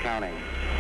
counting.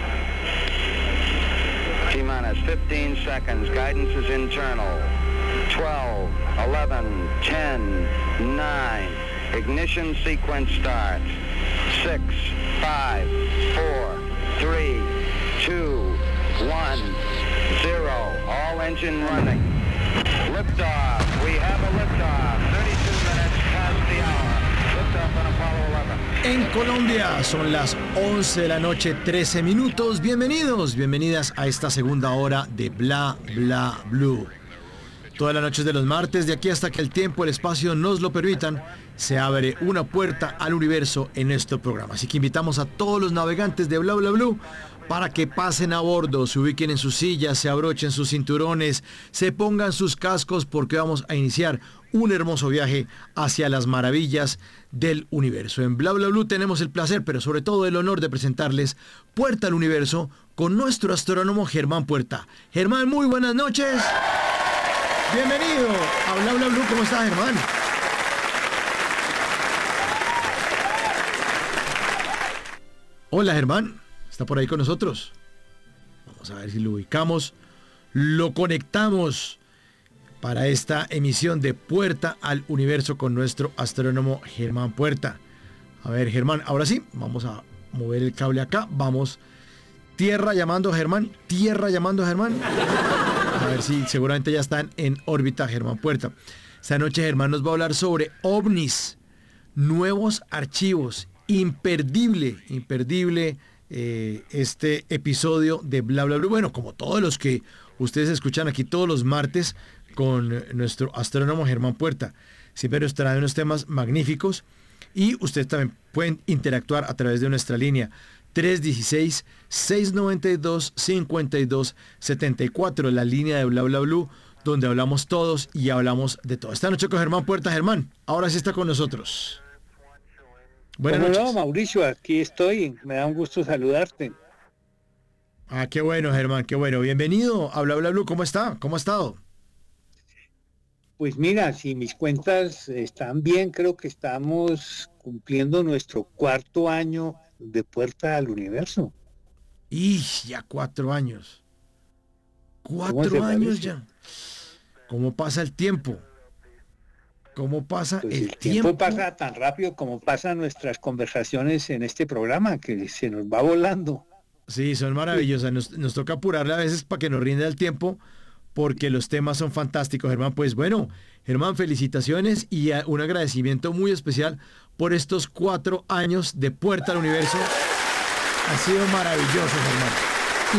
T-minus 15 seconds. Guidance is internal. 12, 11, 10, 9. Ignition sequence starts. 6, 5, 4, 3, 2, 1, 0. All engine running. Liftoff. We have a liftoff. 32 minutes past the hour. Liftoff on Apollo 11. En Colombia son las 11 de la noche, 13 minutos. Bienvenidas a esta segunda hora de Bla Bla Blue. Todas las noches de los martes, de aquí hasta que el tiempo y el espacio nos lo permitan, se abre una puerta al universo en nuestro programa. Así que invitamos a todos los navegantes de Bla Bla Blue para que pasen a bordo, se ubiquen en sus sillas, se abrochen sus cinturones, se pongan sus cascos, porque vamos a iniciar un hermoso viaje hacia las maravillas del universo. En Bla Bla Blue tenemos el placer, pero sobre todo el honor de presentarles Puerta al Universo con nuestro astrónomo Germán Puerta. Germán, muy buenas noches. Bienvenido a Bla Bla Blue. ¿Cómo estás, Germán? Hola, Germán. ¿Está por ahí con nosotros? Vamos a ver si lo ubicamos, lo conectamos para esta emisión de Puerta al Universo con nuestro astrónomo Germán Puerta. A ver, Germán, ahora sí, vamos a mover el cable acá. Vamos, tierra llamando a Germán. A ver si seguramente ya están en órbita Germán Puerta. Esta noche Germán nos va a hablar sobre ovnis, nuevos archivos, imperdible este episodio de Bla Bla Bla. Bueno, como todos los que ustedes escuchan aquí todos los martes con nuestro astrónomo Germán Puerta. Siempre nos trae unos temas magníficos y ustedes también pueden interactuar a través de nuestra línea 316-692-5274, la línea de Bla Bla Blue, donde hablamos todos y hablamos de todo. Esta noche con Germán Puerta. Germán, ahora sí está con nosotros. Buenas noches. No, Mauricio, aquí estoy. Me da un gusto saludarte. Ah, qué bueno, Germán, qué bueno. Bienvenido a Bla Bla Blue. ¿Cómo está? ¿Cómo ha estado? Pues mira, si mis cuentas están bien, creo que estamos cumpliendo nuestro cuarto año de Puerta al Universo. Y ya 4 años. 4 años ya. ¿Cómo pasa el tiempo? ¿Cómo pasa pues el tiempo? Pasa tan rápido como pasan nuestras conversaciones en este programa, que se nos va volando. Sí, son maravillosas. Nos toca apurarle a veces para que nos rinda el tiempo, porque los temas son fantásticos, Germán. Pues bueno, Germán, felicitaciones y un agradecimiento muy especial por estos 4 años de Puerta al Universo. Ha sido maravilloso, Germán. Y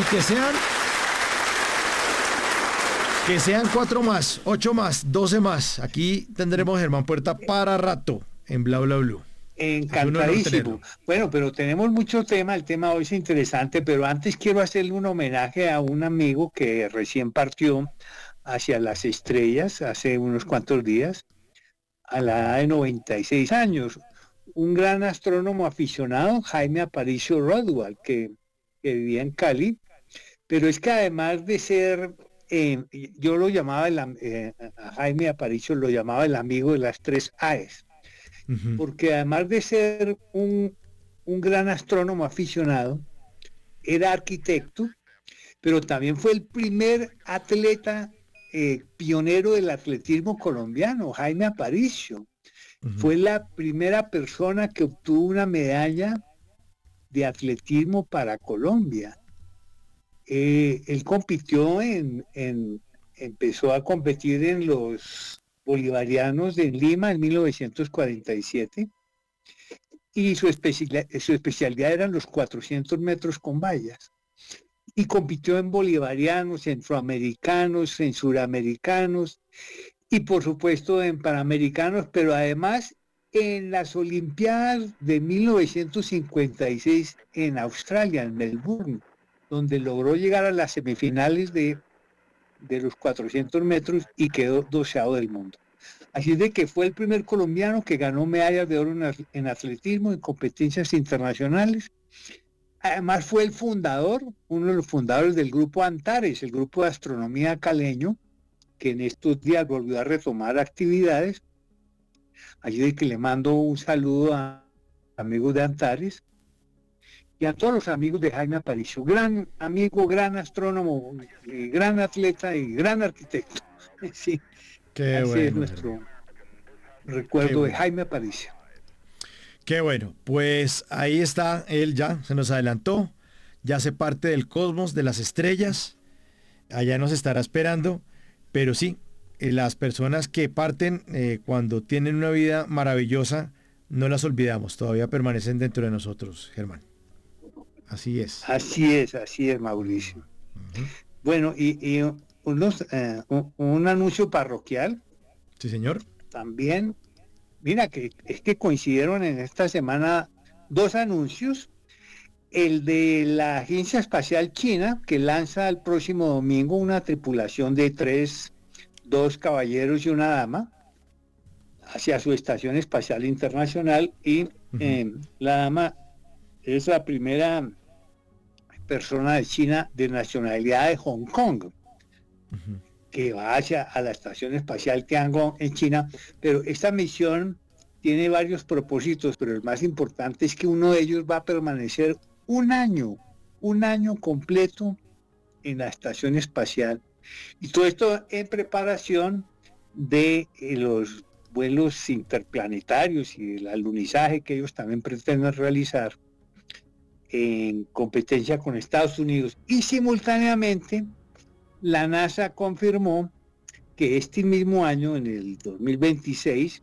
que sean 4 más, 8 más, 12 más. Aquí tendremos Germán Puerta para rato en Bla Bla Blue. Encantadísimo. Bueno, pero tenemos mucho tema. El tema hoy es interesante, pero antes quiero hacerle un homenaje a un amigo que recién partió hacia las estrellas hace unos cuantos días, a la edad de 96 años. Un gran astrónomo aficionado, Jaime Aparicio Rodwell, que vivía en Cali, pero es que además de ser, yo lo llamaba, a Jaime Aparicio lo llamaba el amigo de las 3 A's, porque además de ser un gran astrónomo aficionado, era arquitecto, pero también fue el primer atleta pionero del atletismo colombiano. Jaime Aparicio fue la primera persona que obtuvo una medalla de atletismo para Colombia. Él compitió empezó a competir en los bolivarianos de Lima en 1947 y su especialidad eran los 400 metros con vallas. Y compitió en bolivarianos, centroamericanos, en suramericanos y por supuesto en panamericanos, pero además en las Olimpiadas de 1956 en Australia, en Melbourne, donde logró llegar a las semifinales de los 400 metros y quedó 12º del mundo. Así es de que fue el primer colombiano que ganó medallas de oro en atletismo, en competencias internacionales. Además fue el fundador, uno de los fundadores del grupo Antares, el grupo de astronomía caleño, que en estos días volvió a retomar actividades. Así de que le mando un saludo a amigos de Antares. y a todos los amigos de Jaime Aparicio, gran amigo, gran astrónomo, gran atleta y gran arquitecto. Sí, Qué así bueno, es nuestro recuerdo de Jaime Aparicio. Qué bueno, pues ahí está, él ya se nos adelantó, ya hace parte del cosmos, de las estrellas, allá nos estará esperando, pero sí, las personas que parten cuando tienen una vida maravillosa, no las olvidamos, todavía permanecen dentro de nosotros, Germán. Así es. Así es, Mauricio. Bueno, y un anuncio parroquial. Sí, señor. También, mira, que es que coincidieron en esta semana dos anuncios. El de la Agencia Espacial China, que lanza el próximo domingo una tripulación de dos caballeros y una dama, hacia su Estación Espacial Internacional, y la dama es la primera persona de China de nacionalidad de Hong Kong, que va a la Estación Espacial Tiangong en China, pero esta misión tiene varios propósitos, pero el más importante es que uno de ellos va a permanecer un año completo en la Estación Espacial, y todo esto en preparación de los vuelos interplanetarios y el alunizaje que ellos también pretenden realizar en competencia con Estados Unidos. Y simultáneamente la NASA confirmó que este mismo año, en el 2026,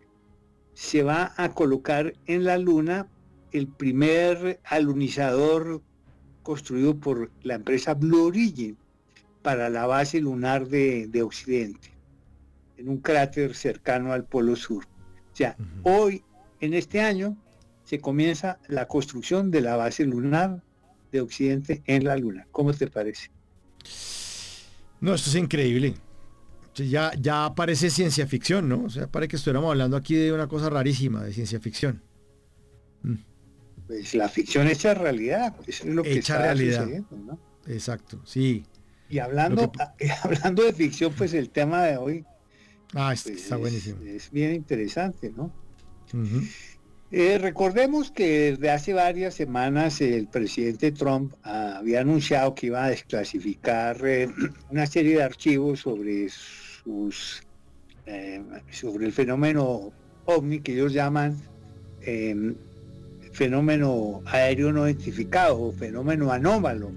se va a colocar en la Luna el primer alunizador construido por la empresa Blue Origin para la base lunar de Occidente, en un cráter cercano al Polo Sur. O sea, hoy, en este año, se comienza la construcción de la base lunar de Occidente en la Luna. ¿Cómo te parece? No, esto es increíble. Ya parece ciencia ficción, ¿no? O sea, parece que estuviéramos hablando aquí de una cosa rarísima, de ciencia ficción. Pues la ficción hecha realidad, eso es lo que hecha está realidad, sucediendo, ¿no? Exacto, sí. Y hablando de ficción, pues el tema de hoy pues está buenísimo. Es bien interesante, ¿no? Recordemos que desde hace varias semanas el presidente Trump había anunciado que iba a desclasificar una serie de archivos sobre sobre el fenómeno OVNI, que ellos llaman fenómeno aéreo no identificado o fenómeno anómalo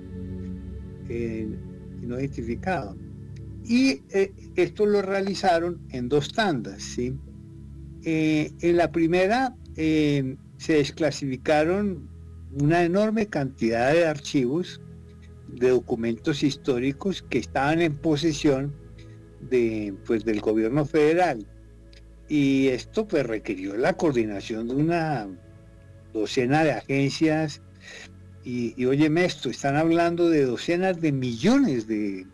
no identificado. Y esto lo realizaron en dos tandas, ¿sí? En la primera se desclasificaron una enorme cantidad de archivos de documentos históricos que estaban en posesión del gobierno federal, y esto pues requirió la coordinación de una docena de agencias y óyeme esto, están hablando de docenas de millones de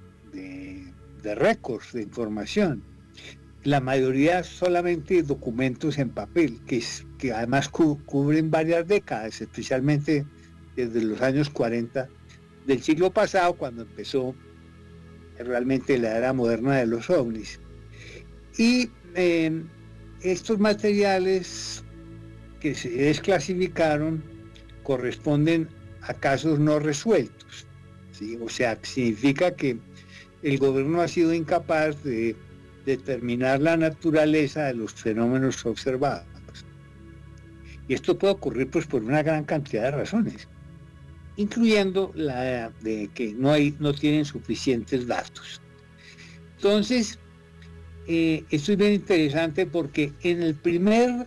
récords de información, la mayoría solamente documentos en papel, que además cubren varias décadas, especialmente desde los años 40 del siglo pasado, cuando empezó realmente la era moderna de los ovnis. Y estos materiales que se desclasificaron corresponden a casos no resueltos, ¿sí? O sea, significa que el gobierno ha sido incapaz de determinar la naturaleza de los fenómenos observados. Y esto puede ocurrir pues por una gran cantidad de razones, incluyendo la de que no tienen suficientes datos. Entonces, esto es bien interesante porque en el primer,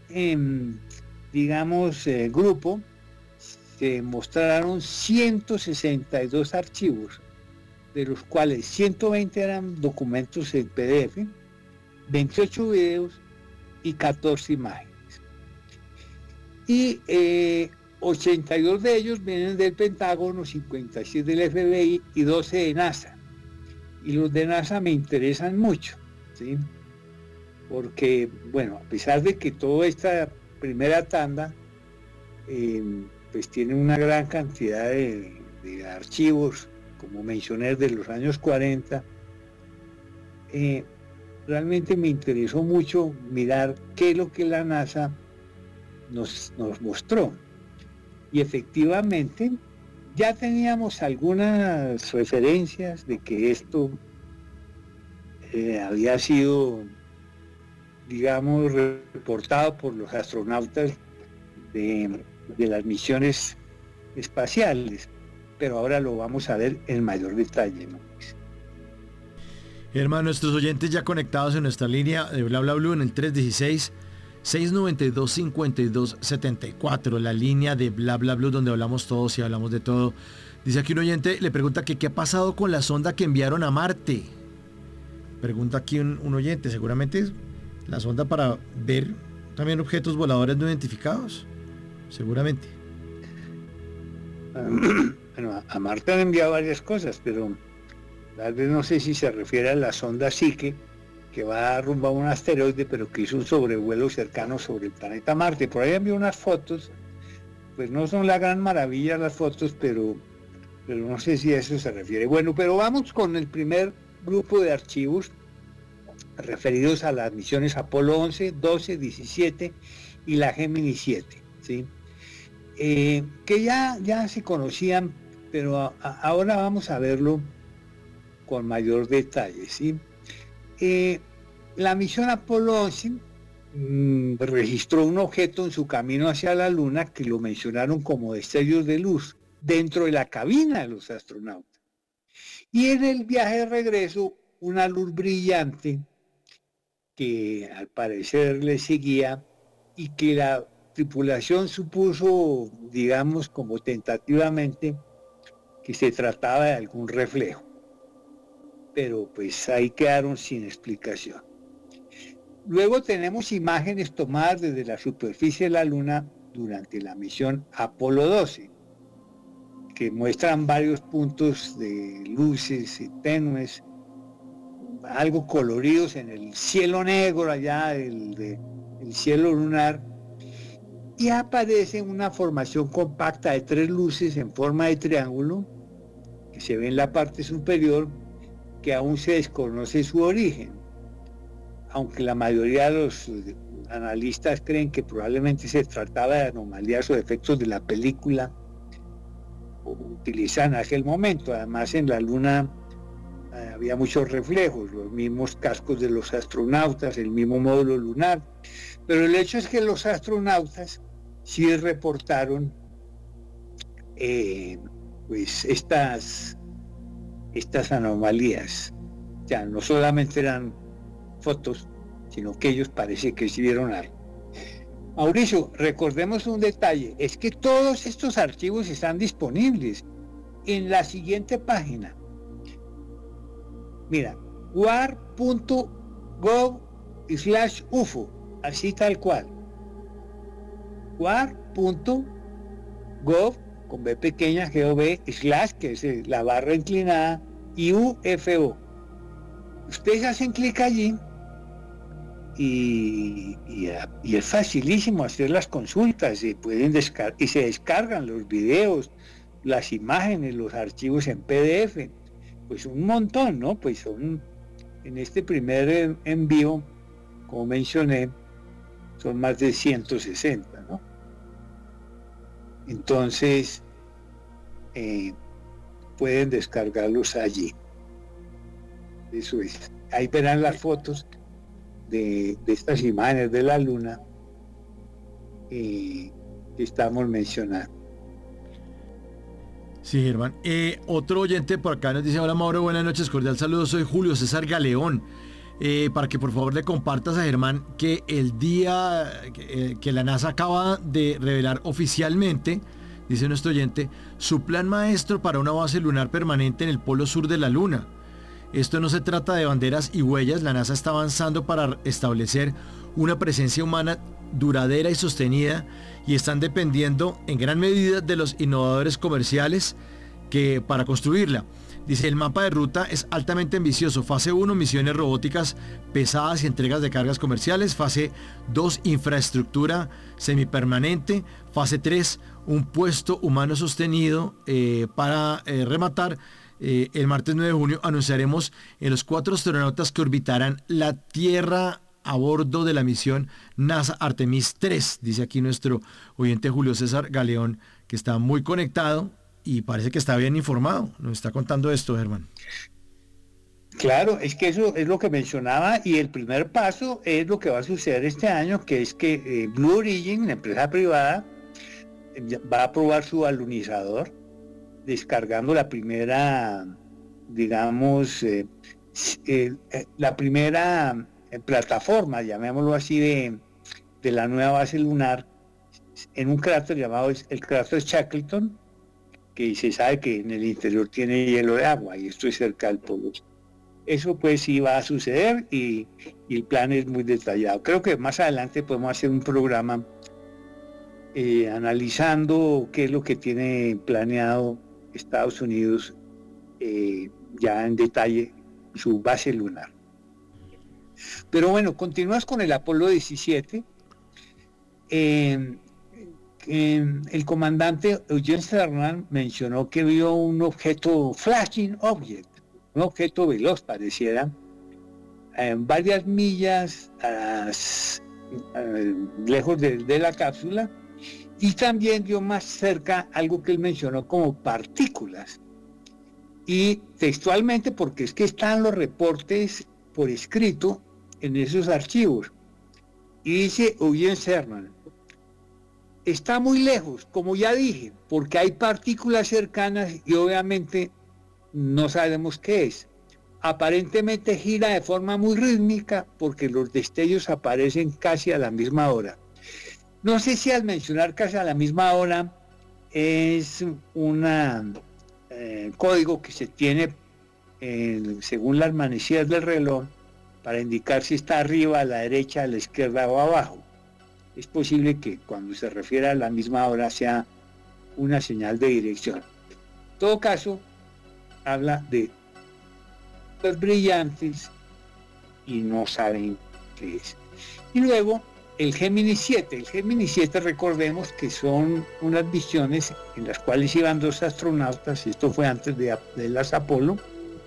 grupo, se mostraron 162 archivos, de los cuales 120 eran documentos en PDF, 28 videos y 14 imágenes. Y 82 de ellos vienen del Pentágono, 56 del FBI y 12 de NASA. Y los de NASA me interesan mucho, ¿sí? Porque, bueno, a pesar de que toda esta primera tanda pues tiene una gran cantidad de archivos, como mencioné, de los años 40, realmente me interesó mucho mirar qué es lo que la NASA nos mostró. Y efectivamente ya teníamos algunas referencias de que esto había sido, digamos, reportado por los astronautas de las misiones espaciales, pero ahora lo vamos a ver en mayor detalle, ¿no? Germán, nuestros oyentes ya conectados en nuestra línea de Bla Bla Blue en el 316-692-5274, la línea de Bla Bla Blue donde hablamos todos y hablamos de todo. Dice aquí un oyente, le pregunta que qué ha pasado con la sonda que enviaron a Marte. Pregunta aquí un oyente, seguramente es la sonda para ver también objetos voladores no identificados, seguramente. Bueno, a Marte han enviado varias cosas, pero tal vez no sé si se refiere a la sonda Psyche, que va rumbo a un asteroide, pero que hizo un sobrevuelo cercano sobre el planeta Marte. Por ahí envió unas fotos, pues no son la gran maravilla las fotos, pero no sé si a eso se refiere. Bueno, pero vamos con el primer grupo de archivos referidos a las misiones Apolo 11, 12, 17 y la Gemini 7, ¿sí? Que ya se conocían, pero ahora vamos a verlo con mayor detalle, ¿sí? La misión Apolo 11 registró un objeto en su camino hacia la Luna que lo mencionaron como destellos de luz dentro de la cabina de los astronautas. Y en el viaje de regreso, una luz brillante que al parecer le seguía y que la tripulación supuso, digamos, como tentativamente, que se trataba de algún reflejo. Pero pues ahí quedaron sin explicación. Luego tenemos imágenes tomadas desde la superficie de la Luna durante la misión Apolo 12, que muestran varios puntos de luces tenues, algo coloridos en el cielo negro allá, el cielo lunar, y aparece una formación compacta de 3 luces en forma de triángulo, que se ve en la parte superior, que aún se desconoce su origen, aunque la mayoría de los analistas creen que probablemente se trataba de anomalías o defectos de la película utilizada en aquel momento. Además, en la Luna había muchos reflejos, los mismos cascos de los astronautas, el mismo módulo lunar, pero el hecho es que los astronautas sí reportaron pues estas anomalías. Ya no solamente eran fotos, sino que ellos parece que sí vieron algo. Mauricio, recordemos un detalle, es que todos estos archivos están disponibles en la siguiente página. Mira, war.gov/UFO, así tal cual. war.gov, con B pequeña, GOV, / que es la barra inclinada, y UFO. Ustedes hacen clic allí y es facilísimo hacer las consultas, y se descargan los videos, las imágenes, los archivos en PDF, pues un montón, ¿no? Pues son, en este primer envío, como mencioné, son más de 160, ¿no? Entonces, pueden descargarlos allí. Eso es. Ahí verán las fotos de estas imágenes de la Luna que estamos mencionando. Sí, Germán. Otro oyente por acá nos dice: hola Mauro, buenas noches, cordial saludo, soy Julio César Galeón. Para que por favor le compartas a Germán que el día que la NASA acaba de revelar oficialmente, dice nuestro oyente, su plan maestro para una base lunar permanente en el polo sur de la Luna. Esto no se trata de banderas y huellas, la NASA está avanzando para establecer una presencia humana duradera y sostenida, y están dependiendo en gran medida de los innovadores comerciales que para construirla. Dice, el mapa de ruta es altamente ambicioso. Fase 1, misiones robóticas pesadas y entregas de cargas comerciales. Fase 2, infraestructura semipermanente. Fase 3, un puesto humano sostenido. Para rematar, el martes 9 de junio anunciaremos en los 4 astronautas que orbitarán la Tierra a bordo de la misión NASA Artemis 3, dice aquí nuestro oyente Julio César Galeón, que está muy conectado y parece que está bien informado. Nos está contando esto, Germán. Claro, es que eso es lo que mencionaba, y el primer paso es lo que va a suceder este año, que es que Blue Origin, la empresa privada, va a probar su alunizador, descargando la primera, digamos, la primera plataforma, llamémoslo así, de la nueva base lunar, en un cráter llamado el cráter Shackleton, que se sabe que en el interior tiene hielo de agua, y esto es cerca del polo. Eso pues sí va a suceder, y el plan es muy detallado. Creo que más adelante podemos hacer un programa analizando qué es lo que tiene planeado Estados Unidos ya en detalle su base lunar. Pero bueno, continúas con el Apolo 17. El comandante Eugene Cernan mencionó que vio un objeto, flashing object, un objeto veloz pareciera, varias millas lejos de la cápsula, y también vio más cerca algo que él mencionó como partículas. Y textualmente, porque es que están los reportes por escrito en esos archivos, y dice Eugene Cernan: está muy lejos, como ya dije, porque hay partículas cercanas y obviamente no sabemos qué es. Aparentemente gira de forma muy rítmica porque los destellos aparecen casi a la misma hora. No sé si al mencionar casi a la misma hora es un código que se tiene según las manecillas del reloj para indicar si está arriba, a la derecha, a la izquierda o abajo. Es posible que cuando se refiere a la misma hora sea una señal de dirección. En todo caso, habla de los brillantes y no saben qué es. Y luego el Gemini 7. El Gemini 7, recordemos que son unas misiones en las cuales iban 2 astronautas, esto fue antes de las Apolo,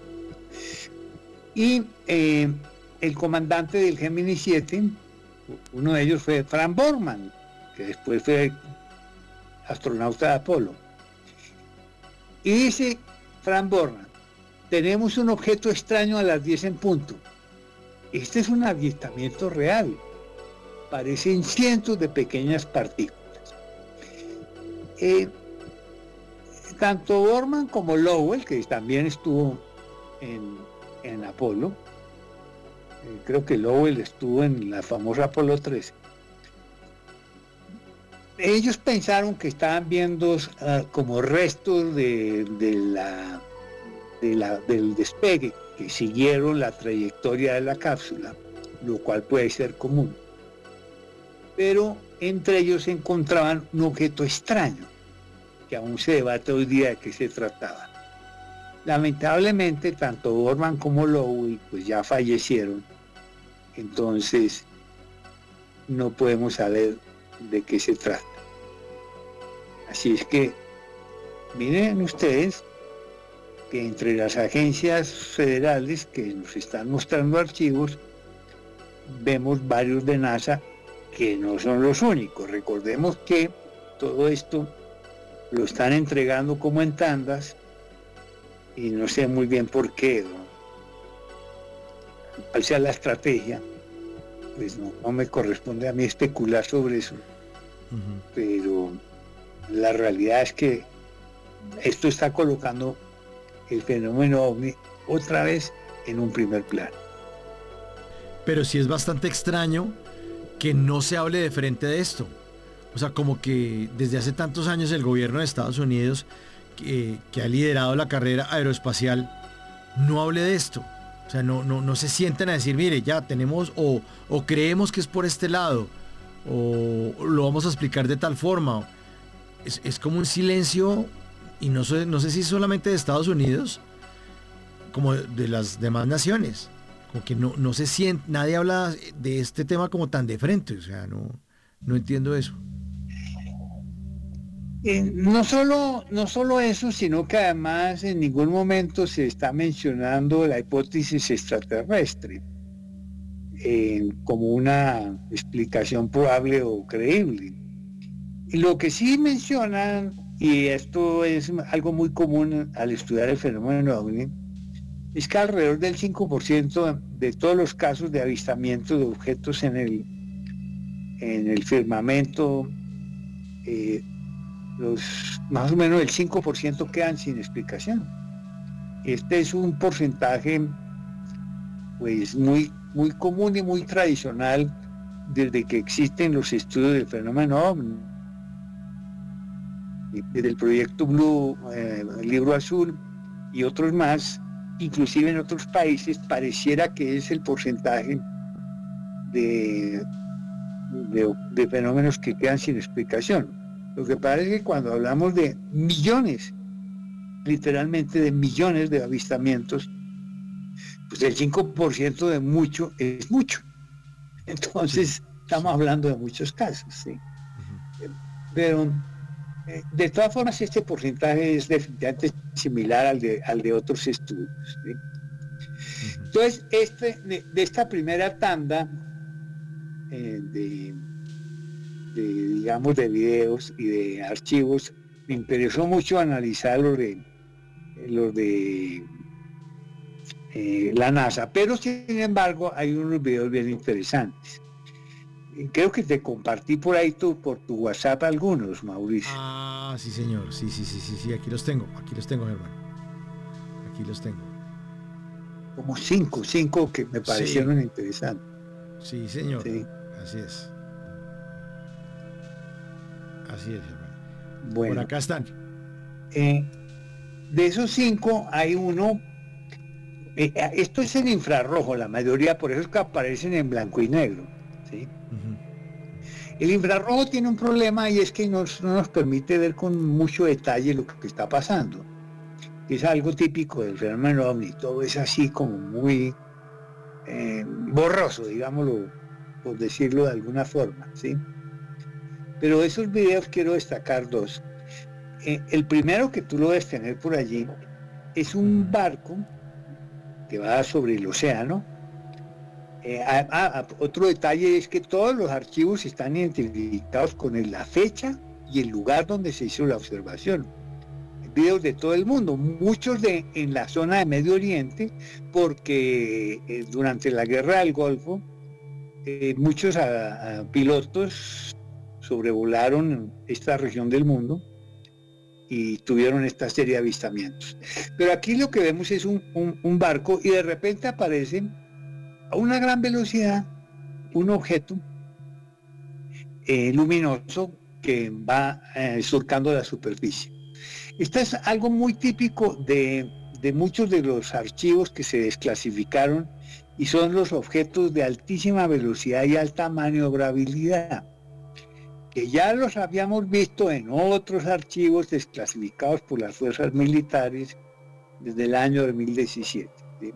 y el comandante del Gemini 7, uno de ellos fue Frank Borman, que después fue astronauta de Apolo. Y dice Frank Borman: tenemos un objeto extraño a las 10 en punto. Este es un avistamiento real. Parecen cientos de pequeñas partículas. Tanto Borman como Lowell, que también estuvo en Apolo, creo que Lowell estuvo en la famosa Apolo 13, ellos pensaron que estaban viendo como restos del despegue, que siguieron la trayectoria de la cápsula, lo cual puede ser común. Pero entre ellos se encontraban un objeto extraño, que aún se debate hoy día de qué se trataba. Lamentablemente, tanto Borman como Lowell pues ya fallecieron, entonces no podemos saber de qué se trata. Así es que miren ustedes que entre las agencias federales que nos están mostrando archivos, vemos varios de NASA que no son los únicos. Recordemos que todo esto lo están entregando como en tandas y no sé muy bien por qué, ¿no? Cuál sea la estrategia, pues no me corresponde a mí especular sobre eso. Pero la realidad es que esto está colocando el fenómeno OVNI otra vez en un primer plano. Pero sí es bastante extraño que no se hable de frente de esto. O sea, como que desde hace tantos años el gobierno de Estados Unidos, que ha liderado la carrera aeroespacial, no hable de esto. O sea, no se sienten a decir, mire, ya tenemos, o creemos que es por este lado, o lo vamos a explicar de tal forma. Es como un silencio, y no sé si solamente de Estados Unidos, como de las demás naciones. Como que no se siente, nadie habla de este tema como tan de frente. O sea, no entiendo eso. No solo eso, sino que además en ningún momento se está mencionando la hipótesis extraterrestre. como una explicación probable o creíble. Y lo que sí mencionan, y esto es algo muy común al estudiar el fenómeno ovni, es que alrededor del 5% de todos los casos de avistamiento de objetos en el firmamento, más o menos el 5% quedan sin explicación. Este es un porcentaje pues muy, muy común y muy tradicional desde que existen los estudios del fenómeno ovni. Desde el proyecto Blue, el libro azul y otros más, inclusive en otros países, pareciera que es el porcentaje de fenómenos que quedan sin explicación. Lo que pasa es que cuando hablamos de millones, literalmente de millones de avistamientos, pues el 5% de mucho es mucho. Entonces, estamos hablando de muchos casos, ¿sí? Pero, de todas formas, este porcentaje es definitivamente similar al de otros estudios, ¿sí? Entonces, de esta primera tanda digamos, de videos y de archivos, me interesó mucho analizar los de la NASA, pero sin embargo hay unos videos bien interesantes. Creo que te compartí por ahí por tu WhatsApp algunos, Mauricio. Ah, sí, señor. Sí, aquí los tengo, hermano. Aquí los tengo. Como cinco que me parecieron interesantes. Sí, señor. Sí. Así es, hermano. Bueno, por acá están. De esos 5 hay uno, esto es en infrarrojo, la mayoría, por eso es que aparecen en blanco y negro, ¿sí? El infrarrojo tiene un problema y es que no nos permite ver con mucho detalle lo que está pasando. Es algo típico del fenómeno ovni, todo es así como muy borroso, digámoslo, por decirlo de alguna forma, ¿sí? Pero de esos videos quiero destacar 2. El primero, que tú lo debes tener por allí, es un barco que va sobre el océano. Otro detalle es que todos los archivos están identificados con la fecha y el lugar donde se hizo la observación. Videos de todo el mundo, muchos en la zona de Medio Oriente, porque durante la guerra del Golfo muchos pilotos sobrevolaron esta región del mundo y tuvieron esta serie de avistamientos. Pero aquí lo que vemos es un barco y de repente aparece a una gran velocidad un objeto luminoso que va surcando la superficie. Esto es algo muy típico de muchos de los archivos que se desclasificaron y son los objetos de altísima velocidad y alta maniobrabilidad, que ya los habíamos visto en otros archivos desclasificados por las fuerzas militares desde el año 2017. ¿Sí?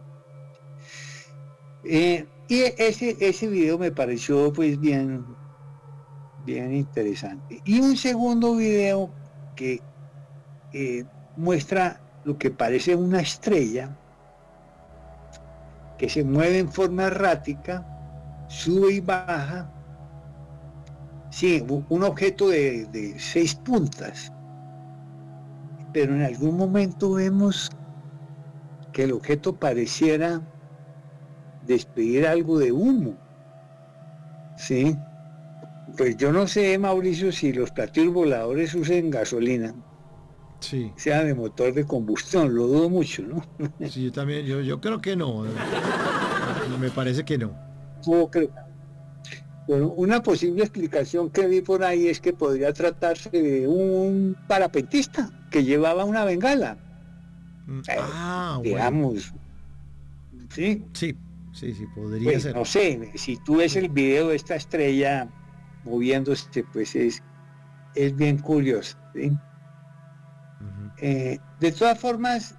Y ese video me pareció pues bien interesante. Y un segundo video que muestra lo que parece una estrella que se mueve en forma errática, sube y baja. Sí, un objeto de 6 puntas, pero en algún momento vemos que el objeto pareciera despedir algo de humo, ¿sí? Pues yo no sé, Mauricio, si los platillos voladores usen gasolina, sí, sea de motor de combustión, lo dudo mucho, ¿no? Sí, yo también, yo creo que no, me parece que no. Yo creo. Bueno, una posible explicación que vi por ahí es que podría tratarse de un parapentista que llevaba una bengala. Digamos. Bueno. ¿Sí? Sí, podría pues, ser. No sé, si tú ves el video de esta estrella moviéndose, pues es bien curioso, ¿sí? De todas formas,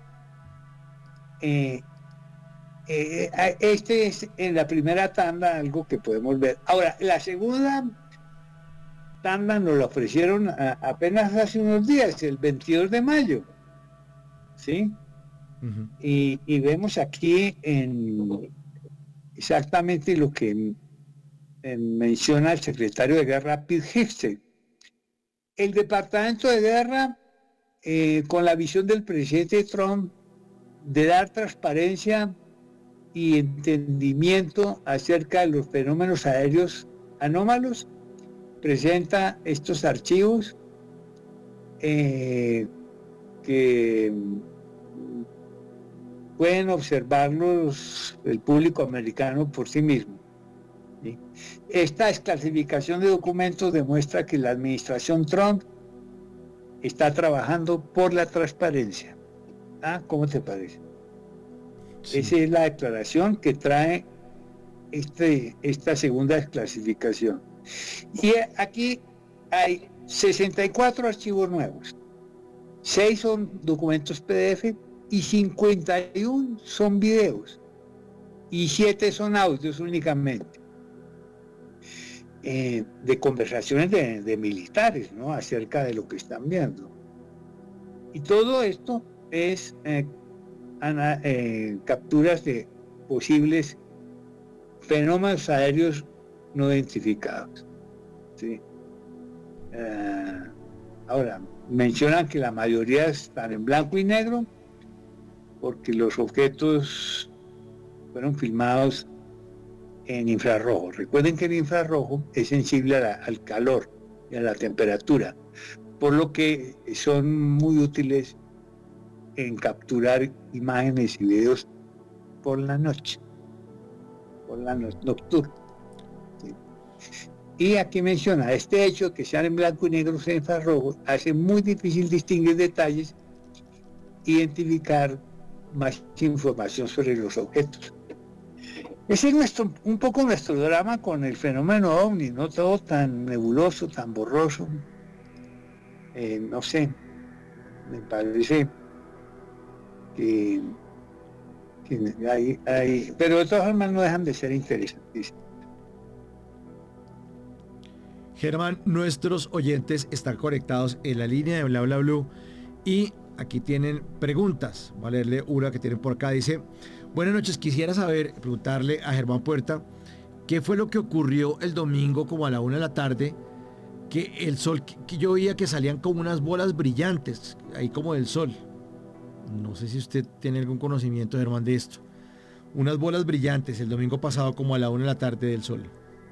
este es en la primera tanda algo que podemos ver. Ahora, la segunda tanda nos la ofrecieron apenas hace unos días, el 22 de mayo, ¿sí? Y vemos aquí exactamente lo que menciona el secretario de Guerra Pete Hegseth. El Departamento de Guerra, con la visión del presidente Trump de dar transparencia y entendimiento acerca de los fenómenos aéreos anómalos, presenta estos archivos que pueden observarlos el público americano por sí mismo. ¿Sí? Esta desclasificación de documentos demuestra que la administración Trump está trabajando por la transparencia. ¿Cómo te parece? Sí. Esa es la declaración que trae esta segunda desclasificación. Y aquí hay 64 archivos nuevos, 6 son documentos PDF y 51 son videos y 7 son audios únicamente, de conversaciones de militares, ¿no?, acerca de lo que están viendo. Y todo esto es capturas de posibles fenómenos aéreos no identificados. ¿Sí? Ahora, mencionan que la mayoría están en blanco y negro porque los objetos fueron filmados en infrarrojo. Recuerden que el infrarrojo es sensible al calor y a la temperatura, por lo que son muy útiles en capturar imágenes y videos por la noche nocturna. ¿Sí? Y aquí menciona, este hecho que sean en blanco y negro o en infrarrojo hace muy difícil distinguir detalles, identificar más información sobre los objetos. Ese es un poco nuestro drama con el fenómeno OVNI, no todo tan nebuloso, tan borroso. No sé, me parece que hay, pero de todas formas no dejan de ser interesantes. Germán, nuestros oyentes están conectados en la línea de Bla Bla Blue y aquí tienen preguntas. Voy a leerle una que tienen por acá. Dice: buenas noches, quisiera preguntarle a Germán Puerta qué fue lo que ocurrió el domingo como a la 1 de la tarde, que el sol, que yo veía que salían como unas bolas brillantes, ahí como del sol. No sé si usted tiene algún conocimiento, Germán, de esto. Unas bolas brillantes el domingo pasado como a la 1 de la tarde del sol.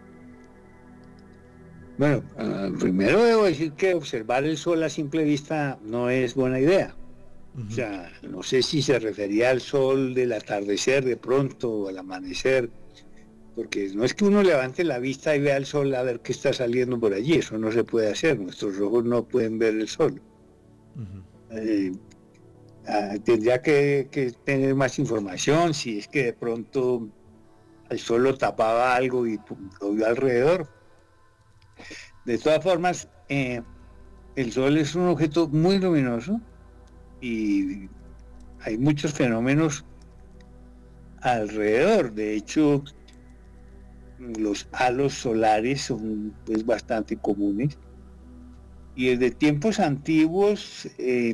Bueno, primero debo decir que observar el sol a simple vista no es buena idea. Uh-huh. O sea, no sé si se refería al sol del atardecer de pronto o al amanecer, porque no es que uno levante la vista y vea el sol a ver qué está saliendo por allí, eso no se puede hacer, nuestros ojos no pueden ver el sol. Uh-huh. Tendría que tener más información, si es que de pronto el sol lo tapaba algo y lo vio alrededor. De todas formas, el sol es un objeto muy luminoso y hay muchos fenómenos alrededor. De hecho, los halos solares son pues bastante comunes y desde tiempos antiguos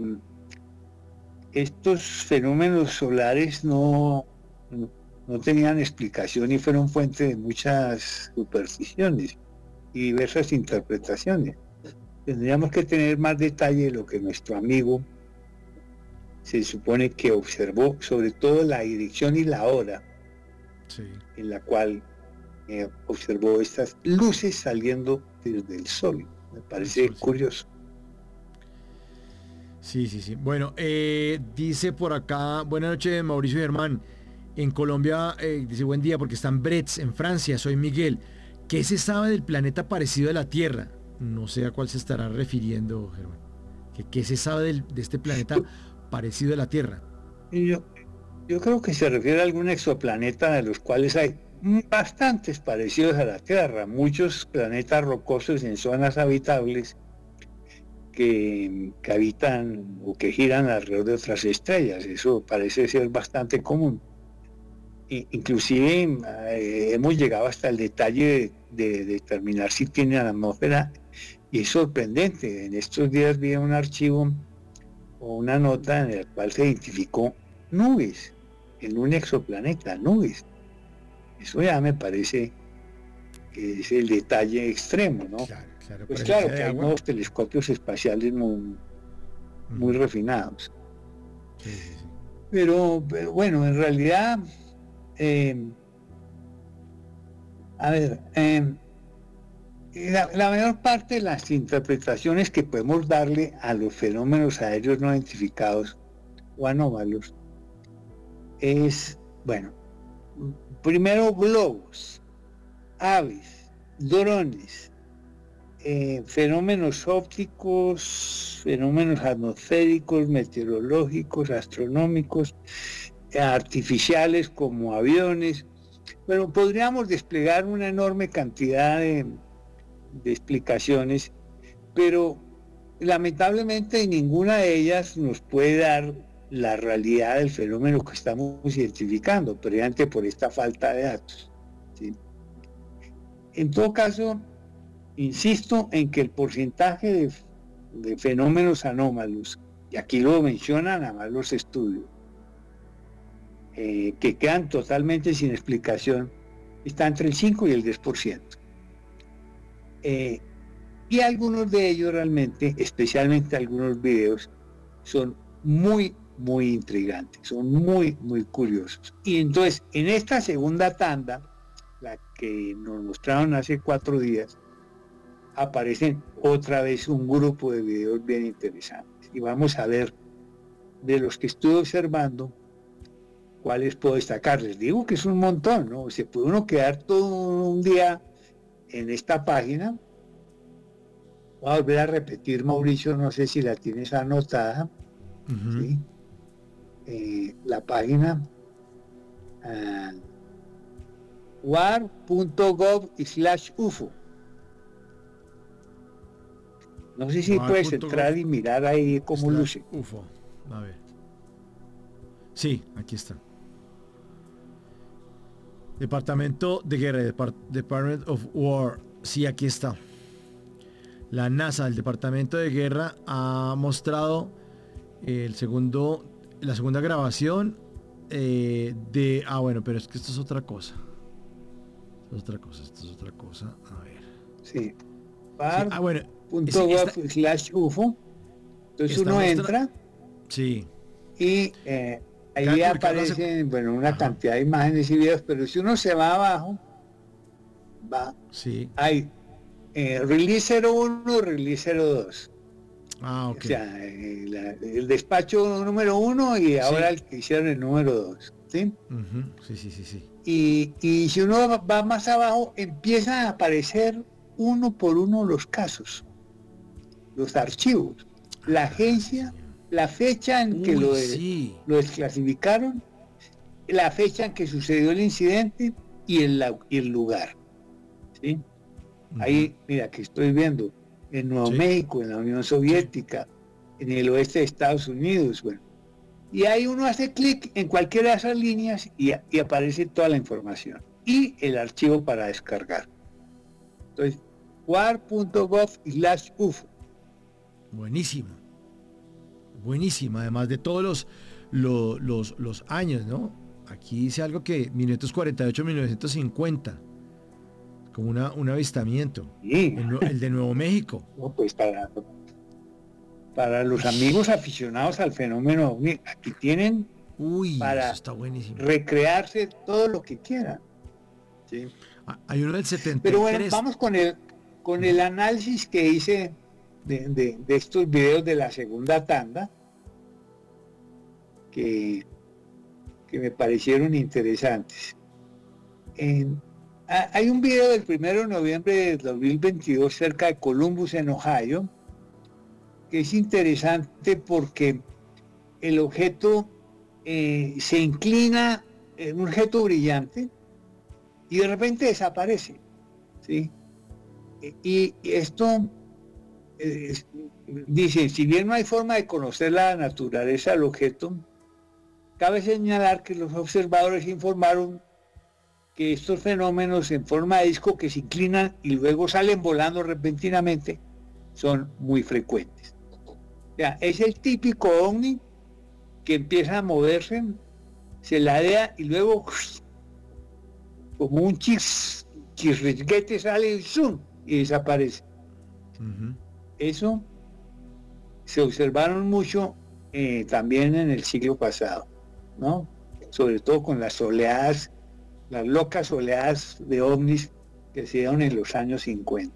estos fenómenos solares no tenían explicación y fueron fuente de muchas supersticiones y diversas interpretaciones. Tendríamos que tener más detalle de lo que nuestro amigo se supone que observó, sobre todo la dirección y la hora, sí, en la cual observó estas luces saliendo desde el sol. Me parece curioso. Sí. Bueno, dice por acá, buenas noches, Mauricio y Germán. En Colombia, dice buen día porque está en Brest, en Francia, soy Miguel. ¿Qué se sabe del planeta parecido a la Tierra? No sé a cuál se estará refiriendo, Germán. ¿Qué se sabe de este planeta parecido a la Tierra? Yo creo que se refiere a algún exoplaneta de los cuales hay bastantes parecidos a la Tierra, muchos planetas rocosos en zonas habitables que habitan o que giran alrededor de otras estrellas. Eso parece ser bastante común. Inclusive hemos llegado hasta el detalle de determinar si tiene atmósfera, y es sorprendente. En estos días vi un archivo o una nota en la cual se identificó nubes en un exoplaneta, nubes. Eso ya me parece que es el detalle extremo, ¿no? Claro, pues claro que hay nuevos telescopios espaciales muy refinados. Sí. Pero bueno, en realidad, la mayor parte de las interpretaciones que podemos darle a los fenómenos aéreos no identificados o anómalos es, bueno, primero globos, aves, drones, fenómenos ópticos, fenómenos atmosféricos, meteorológicos, astronómicos, artificiales como aviones. Bueno, podríamos desplegar una enorme cantidad de explicaciones, pero lamentablemente ninguna de ellas nos puede dar la realidad del fenómeno que estamos identificando, precisamente por esta falta de datos, ¿sí? En todo caso, insisto en que el porcentaje de fenómenos anómalos, y aquí lo mencionan además los estudios, que quedan totalmente sin explicación, está entre el 5 y el 10%. Y algunos de ellos realmente, especialmente algunos videos, son muy intrigantes, son muy curiosos. Y entonces, en esta segunda tanda, la que nos mostraron hace 4 días, aparecen otra vez un grupo de videos bien interesantes. Y vamos a ver, de los que estuve observando, cuáles puedo destacar. Les digo que es un montón, ¿no? Se puede uno quedar todo un día en esta página. Voy a volver a repetir, Mauricio, no sé si la tienes anotada. ¿Sí? La página war.gov/UFO. No sé si puedes entrar y mirar ahí cómo luce. UFO. A ver. Sí, aquí está. Departamento de Guerra, Department of War. Sí, aquí está. La NASA, el Departamento de Guerra, ha mostrado la segunda grabación de... Bueno, pero es que esto es otra cosa. Esto es otra cosa. A ver. Sí. Bueno. .gov/UFO. Entonces uno entra. Sí. Y ahí aparecen, una cantidad de imágenes y videos, pero si uno se va abajo, hay Release 01, Release 02. Ok. O sea, el despacho número 1 y ahora el que hicieron el número 2. ¿Sí? Sí. Y si uno va más abajo, empiezan a aparecer uno por uno los casos, los archivos, la agencia, la fecha en que lo desclasificaron, la fecha en que sucedió el incidente y el lugar. ¿Sí? Ahí, mira, que estoy viendo en Nuevo México, en la Unión Soviética, en el oeste de Estados Unidos, y ahí uno hace clic en cualquiera de esas líneas y aparece toda la información y el archivo para descargar. Entonces, war.gov/UFO. Buenísimo, además de todos los años, ¿no? Aquí dice algo que 1948-1950, como un avistamiento. Sí. El de Nuevo México. No, pues para los amigos aficionados al fenómeno, aquí tienen para eso está buenísimo. Recrearse todo lo que quieran. ¿Sí? Hay uno del 73. Pero bueno, vamos con el análisis que hice de estos videos de la segunda tanda, que me parecieron interesantes. Hay un video del 1 de noviembre de 2022 cerca de Columbus, en Ohio, que es interesante porque el objeto se inclina, en un objeto brillante, y de repente desaparece, ¿sí? Y esto dice, si bien no hay forma de conocer la naturaleza del objeto, cabe señalar que los observadores informaron que estos fenómenos en forma de disco que se inclinan y luego salen volando repentinamente son muy frecuentes. O sea, es el típico ovni que empieza a moverse, se ladea y luego como un chisguete sale y ¡zum! Y desaparece. Eso se observaron mucho también en el siglo pasado, ¿no? Sobre todo con las oleadas, las locas oleadas de ovnis que se dieron en los años 50.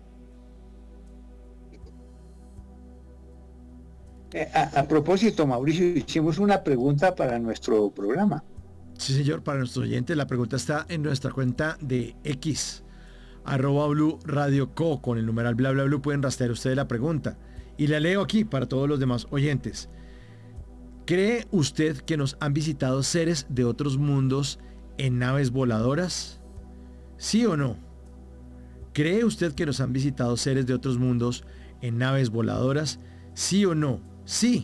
A propósito, Mauricio, hicimos una pregunta para nuestro programa. Sí, señor, para nuestros oyentes, la pregunta está en nuestra cuenta de X, @Blue Radio Co, con el numeral bla bla blue. Pueden rastrear ustedes la pregunta y la leo aquí para todos los demás oyentes. ¿Cree usted que nos han visitado seres de otros mundos en naves voladoras? ¿Sí o no? ¿Cree usted que nos han visitado seres de otros mundos en naves voladoras? ¿Sí o no? Sí,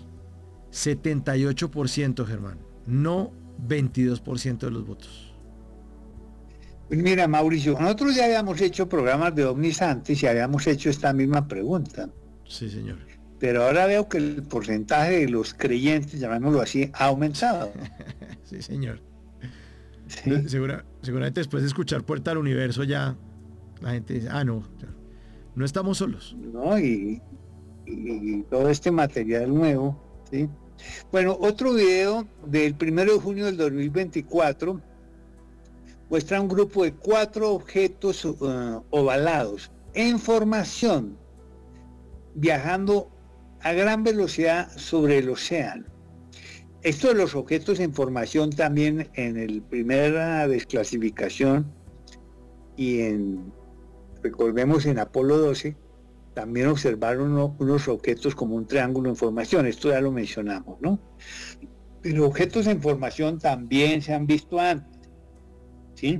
78%, Germán. No, 22% de los votos. Pues mira, Mauricio, nosotros ya habíamos hecho programas de ovnis antes y habíamos hecho esta misma pregunta. Sí, señor. Pero ahora veo que el porcentaje de los creyentes, llamémoslo así, ha aumentado. Sí, señor. ¿Sí? Seguramente después de escuchar Puerta al Universo ya la gente dice, no estamos solos. No, y todo este material nuevo, ¿sí? Bueno, otro video del 1 de junio del 2024 muestra un grupo de 4 objetos ovalados en formación, viajando a gran velocidad sobre el océano. Esto de los objetos en formación también en el primera desclasificación y recordemos en Apolo 12, también observaron unos objetos como un triángulo en formación, esto ya lo mencionamos, ¿no? Pero objetos en formación también se han visto antes, ¿sí?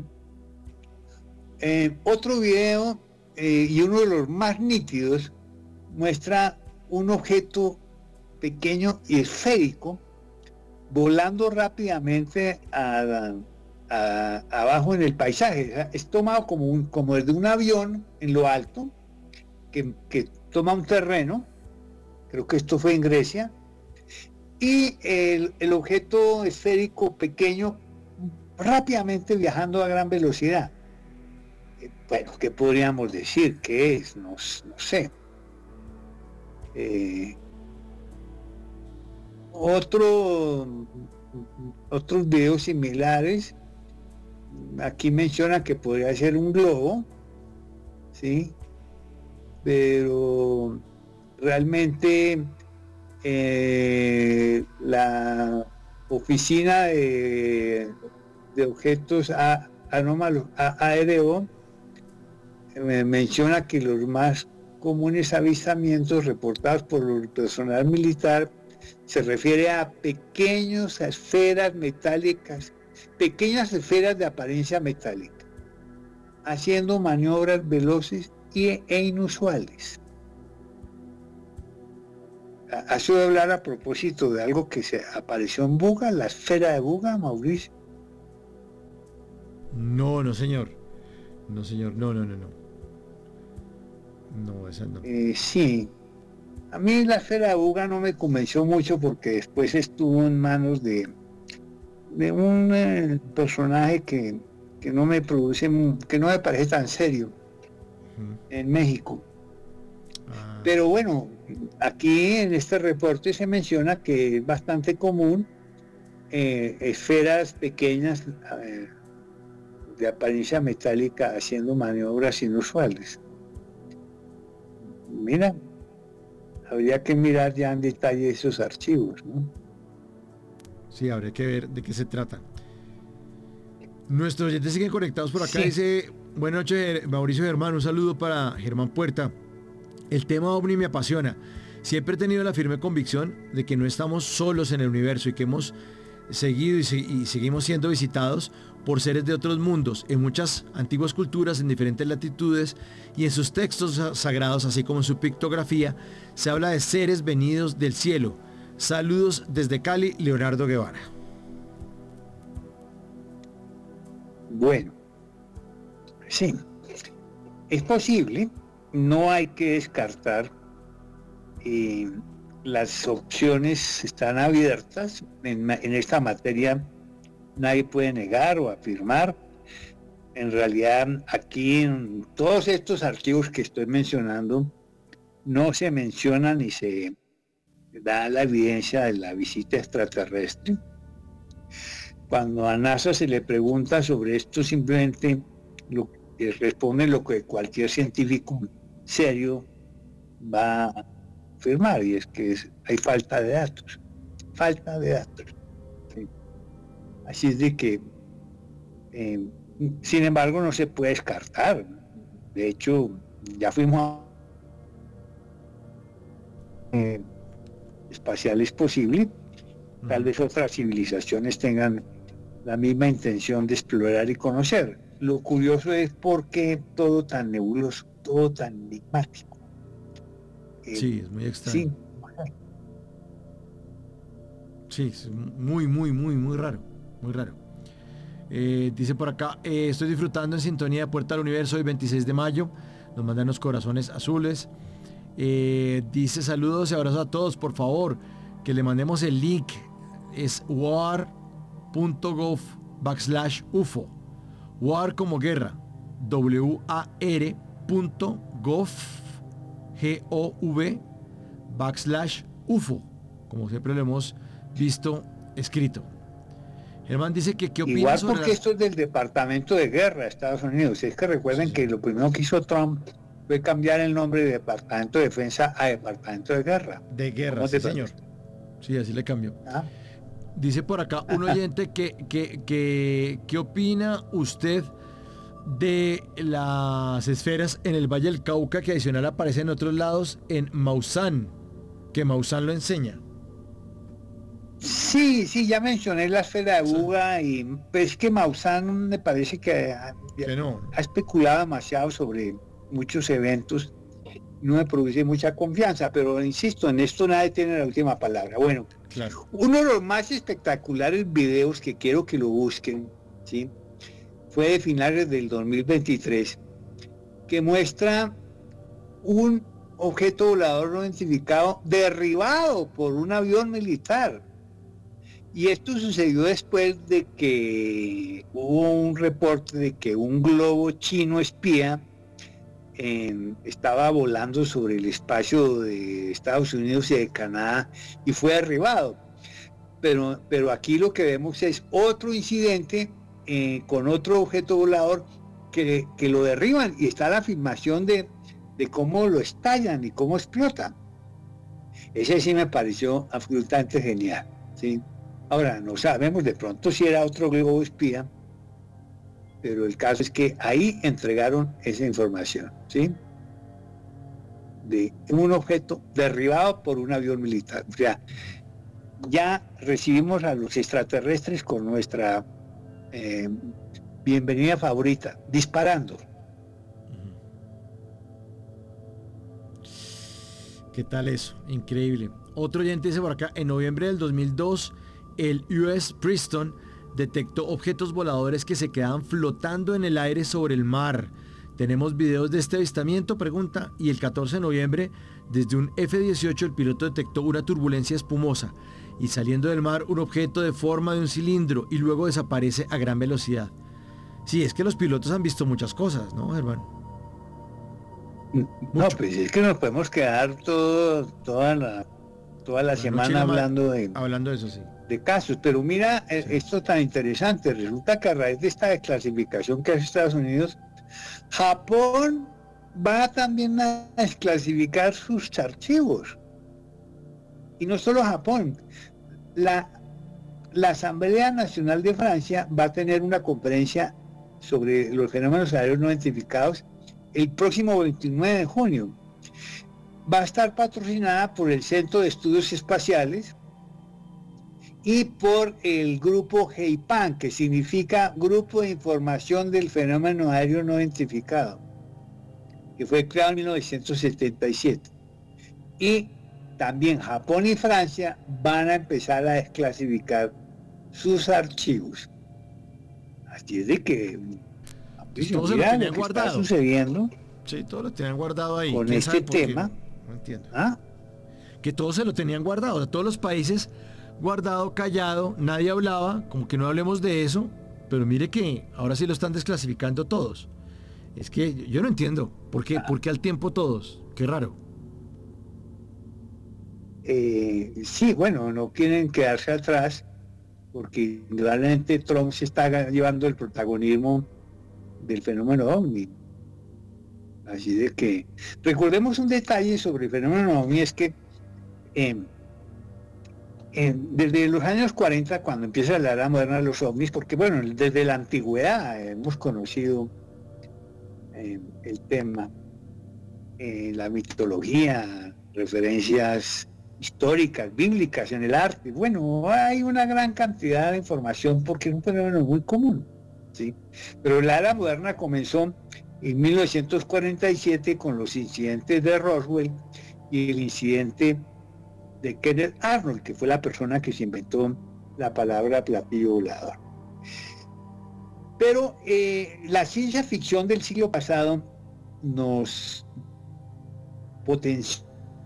Otro video, y uno de los más nítidos, muestra un objeto pequeño y esférico volando rápidamente abajo en el paisaje. O sea, es tomado como desde un avión en lo alto, que toma un terreno, creo que esto fue en Grecia, y el objeto esférico pequeño rápidamente viajando a gran velocidad. Bueno, ¿qué podríamos decir? ¿Qué es? No sé. Otros videos similares, aquí menciona que podría ser un globo, ¿sí? Pero realmente la oficina de objetos anómalos, ARO, menciona que los más comunes avistamientos reportados por el personal militar se refiere a pequeñas esferas metálicas, pequeñas esferas de apariencia metálica, haciendo maniobras veloces e inusuales. ¿Has oído hablar a propósito de algo que se apareció en Buga, la esfera de Buga, Mauricio? No, señor. No, señor. No. No, esa no. Sí. A mí la esfera de Buga no me convenció mucho porque después estuvo en manos de un personaje que no me parece tan serio en México. Pero bueno, aquí en este reporte se menciona que es bastante común esferas pequeñas de apariencia metálica haciendo maniobras inusuales. Mira, habría que mirar ya en detalle esos archivos, ¿no? Sí, habría que ver de qué se trata. Nuestros oyentes siguen conectados por acá. Sí. Dice, buenas noches, Mauricio Germán, un saludo para Germán Puerta. El tema OVNI me apasiona. Siempre he tenido la firme convicción de que no estamos solos en el universo y que hemos seguido y seguimos siendo visitados por seres de otros mundos, en muchas antiguas culturas, en diferentes latitudes, y en sus textos sagrados, así como en su pictografía, se habla de seres venidos del cielo. Saludos desde Cali, Leonardo Guevara. Bueno, sí, es posible, no hay que descartar, las opciones están abiertas en esta materia, nadie puede negar o afirmar. en realidad aquí en todos estos archivos que estoy mencionando no se menciona ni se da la evidencia de la visita extraterrestre. Cuando a NASA se le pregunta sobre esto, simplemente responde lo que cualquier científico serio va a afirmar, y es que hay falta de datos. ¿Sí? Así es de que, sin embargo, no se puede descartar. De hecho, ya fuimos espacial es posible. Tal vez otras civilizaciones tengan la misma intención de explorar y conocer. Lo curioso es por qué todo tan nebuloso, todo tan enigmático. Sí, es muy extraño. Sí, es muy raro, muy raro. Dice por acá, estoy disfrutando en sintonía de Puerta al Universo hoy 26 de mayo. Nos mandan los corazones azules. Dice saludos y abrazos a todos, por favor, que le mandemos el link. Es war.gov/UFO. War como guerra. war.gov/UFO. Como siempre lo hemos visto escrito. Germán dice que ¿qué opina igual sobre porque esto es del Departamento de Guerra de Estados Unidos? Es que recuerden que lo primero que hizo Trump fue cambiar el nombre de Departamento de Defensa a Departamento de Guerra. De guerra, sí, señor. Sí, así le cambió. Dice por acá un oyente ¿qué opina usted de las esferas en el Valle del Cauca que adicional aparecen en otros lados en Maussan? Que Maussan lo enseña. Sí, ya mencioné la esfera de Buga, y pues que Maussan me parece que ha especulado demasiado sobre muchos eventos. No me produce mucha confianza, pero insisto, en esto nadie tiene la última palabra. Bueno, claro. Uno de los más espectaculares videos que quiero que lo busquen, ¿sí?, fue de finales del 2023, que muestra un objeto volador no identificado derribado por un avión militar. Y esto sucedió después de que hubo un reporte de que un globo chino espía estaba volando sobre el espacio de Estados Unidos y de Canadá y fue derribado. Pero aquí lo que vemos es otro incidente con otro objeto volador que lo derriban, y está la filmación de cómo lo estallan y cómo explota. Ese sí me pareció absolutamente genial, ¿sí? Ahora, no sabemos de pronto si era otro globo espía, pero el caso es que ahí entregaron esa información, ¿sí?, de un objeto derribado por un avión militar. O sea, ya recibimos a los extraterrestres con nuestra bienvenida favorita, disparando. ¿Qué tal eso? Increíble. Otro oyente dice por acá, en noviembre del 2002, el US Preston detectó objetos voladores que se quedaban flotando en el aire sobre el mar. Tenemos videos de este avistamiento, pregunta, y el 14 de noviembre, desde un F-18, el piloto detectó una turbulencia espumosa y saliendo del mar un objeto de forma de un cilindro y luego desaparece a gran velocidad. Sí, es que los pilotos han visto muchas cosas, ¿no, Germán? No, pues es que nos podemos quedar toda la semana hablando de eso, sí, de casos, pero mira, sí, esto tan interesante. Resulta que a raíz de esta desclasificación que hace Estados Unidos, Japón va también a desclasificar sus archivos. Y no solo Japón, la Asamblea Nacional de Francia va a tener una conferencia sobre los fenómenos aéreos no identificados el próximo 29 de junio. Va a estar patrocinada por el Centro de Estudios Espaciales y por el grupo GEIPAN, que significa Grupo de Información del Fenómeno Aéreo No Identificado, que fue creado en 1977. Y también Japón y Francia van a empezar a desclasificar sus archivos. Así es de que todos se lo tenían guardado. Está sucediendo. Sí, todos lo tenían guardado ahí. Con este tema. No entiendo. Que todos se lo tenían guardado. O sea, todos los países guardado, callado, nadie hablaba, como que no hablemos de eso, pero mire que ahora sí lo están desclasificando todos. Es que yo no entiendo. ¿Por qué al tiempo todos? Qué raro. Sí, bueno, no quieren quedarse atrás porque realmente Trump se está llevando el protagonismo del fenómeno OVNI. Así de que recordemos un detalle sobre el fenómeno OVNI, es que desde los años 40, cuando empieza la era moderna de los ovnis, porque bueno, desde la antigüedad hemos conocido el tema, la mitología, referencias históricas, bíblicas, en el arte. Bueno, hay una gran cantidad de información porque es un fenómeno muy común, ¿sí? Pero la era moderna comenzó en 1947 con los incidentes de Roswell y el incidente de Kenneth Arnold, que fue la persona que se inventó la palabra platillo volador. Pero la ciencia ficción del siglo pasado nos potenció.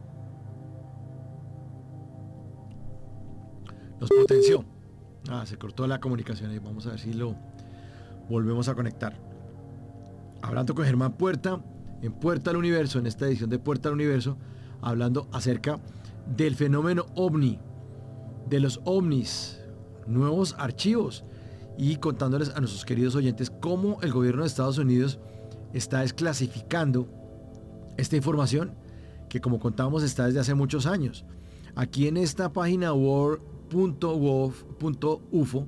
Se cortó la comunicación ahí. Vamos a ver si lo volvemos a conectar. Hablando con Germán Puerta, en Puerta al Universo, en esta edición de Puerta al Universo, hablando acerca del fenómeno OVNI, de los ovnis, nuevos archivos, y contándoles a nuestros queridos oyentes cómo el gobierno de Estados Unidos está desclasificando esta información que, como contábamos, está desde hace muchos años. Aquí en esta página war.gov.ufo,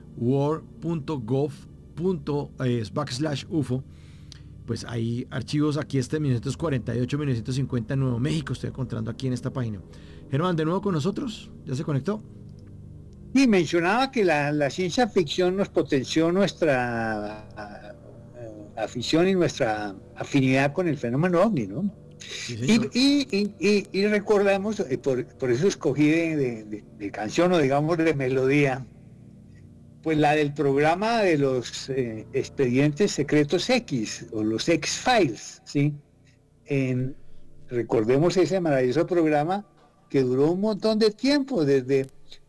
war.gov./UFO, pues hay archivos. Aquí este 1948, 1950 en Nuevo México, estoy encontrando aquí en esta página. Germán, de nuevo con nosotros, ¿ya se conectó? Y mencionaba que la ciencia ficción nos potenció nuestra afición y nuestra afinidad con el fenómeno OVNI, ¿no? Sí, y recordamos, por eso escogí de canción, o digamos de melodía, pues la del programa de los expedientes secretos X, o los X-Files, ¿sí? Recordemos ese maravilloso programa que duró un montón de tiempo, desde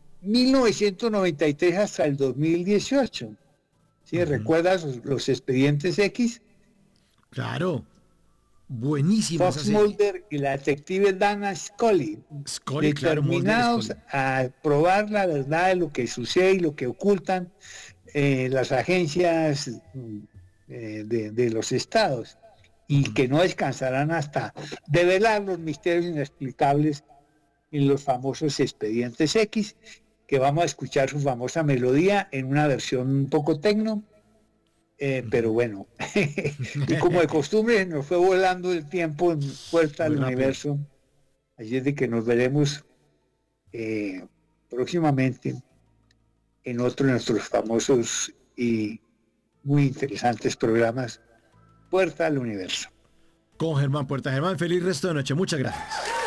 1993 hasta el 2018. ¿Sí? ¿Recuerdas los expedientes X? Claro, buenísimo. Fox Mulder y la detective Dana Scully, determinados a probar la verdad de lo que sucede y lo que ocultan las agencias de los estados, y que no descansarán hasta develar los misterios inexplicables en los famosos expedientes X, que vamos a escuchar su famosa melodía en una versión un poco tecno, pero bueno, y como de costumbre nos fue volando el tiempo en Puerta al Universo, así es de que nos veremos próximamente en otro de nuestros famosos y muy interesantes programas, Puerta al Universo. Con Germán Puerta. Germán, feliz resto de noche, muchas gracias.